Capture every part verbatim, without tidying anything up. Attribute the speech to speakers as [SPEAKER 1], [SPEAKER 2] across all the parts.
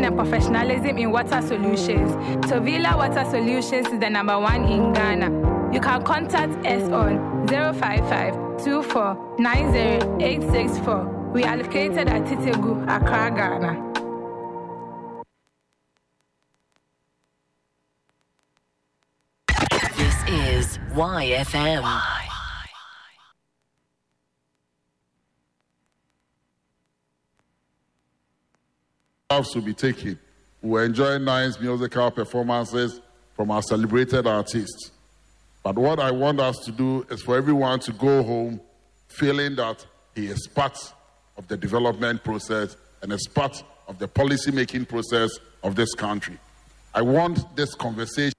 [SPEAKER 1] and professionalism in water solutions. Tovila Water Solutions is the number one in Ghana. You can contact us on zero five five, two four nine zero, eight six four. We are located at Titegu, Accra, Ghana.
[SPEAKER 2] This is Y F M.
[SPEAKER 3] To be taken. We enjoy nice musical performances from our celebrated artists. But what I want us to do is for everyone to go home feeling that he is part of the development process and is part of the policy-making process of this country. I want this conversation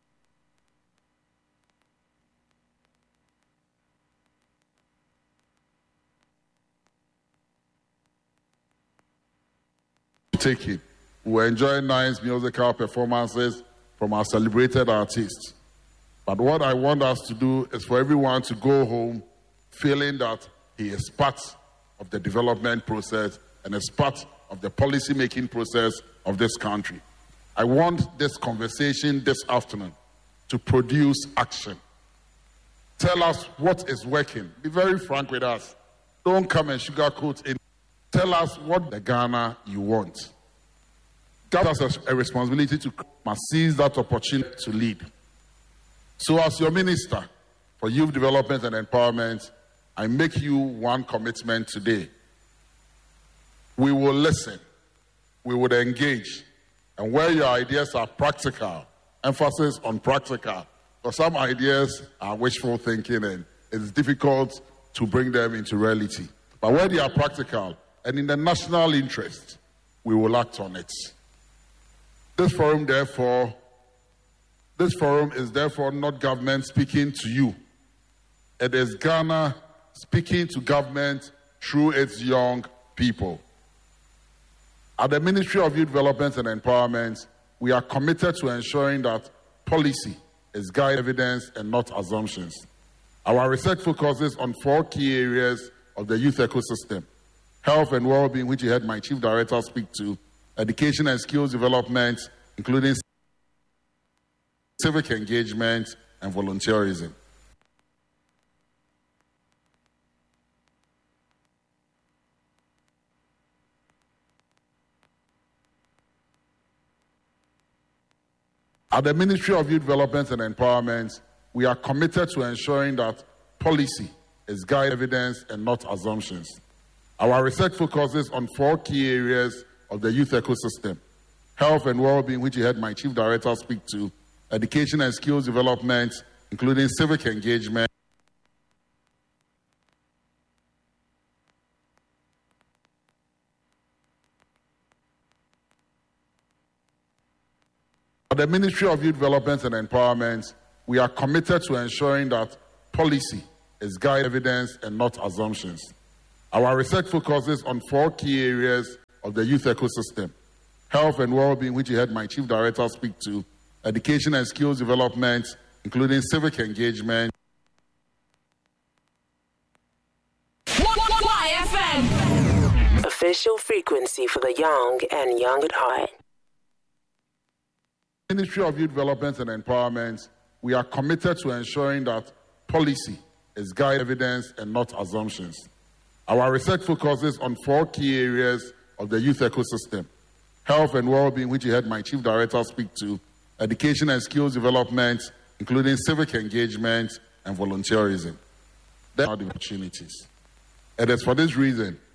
[SPEAKER 3] take it. We enjoy nice musical performances from our celebrated artists. But what I want us to do is for everyone to go home feeling that he is part of the development process and is part of the policy-making process of this country. I want this conversation this afternoon to produce action. Tell us what is working. Be very frank with us. Don't come and sugarcoat it. Tell us what the Ghana you want. God has a, a responsibility to must seize that opportunity to lead. So as your minister for youth development and empowerment, I make you one commitment today. We will listen. We would engage. And where your ideas are practical, emphasis on practical. Because some ideas are wishful thinking and it's difficult to bring them into reality. But where they are practical, and in the national interest, we will act on it. This forum, therefore, this forum is therefore not government speaking to you. It is Ghana speaking to government through its young people. At the Ministry of Youth Development and Empowerment, we are committed to ensuring that policy is guide evidence and not assumptions. Our research focuses on four key areas of the youth ecosystem: health and well-being, which you heard my chief director speak to, education and skills development, including civic engagement and volunteerism. At the Ministry of Youth Development and Empowerment, we are committed to ensuring that policy is guide evidence and not assumptions. Our research focuses on four key areas of the youth ecosystem: health and well-being, which you heard my chief director speak to, education and skills development, including civic engagement, At the Ministry of Youth Development and Empowerment, we are committed to ensuring that policy is guide evidence and not assumptions. Our research focuses on four key areas of the youth ecosystem: health and well-being, which you heard my chief director speak to, education and skills development, including civic engagement.
[SPEAKER 2] Y F M. Official frequency for the young and young at heart.
[SPEAKER 3] Ministry of Youth Development and Empowerment, we are committed to ensuring that policy is guide evidence and not assumptions. Our research focuses on four key areas of the youth ecosystem: health and well-being, which you heard my chief director speak to, education and skills development, including civic engagement and volunteerism. There are the opportunities. It is for this reason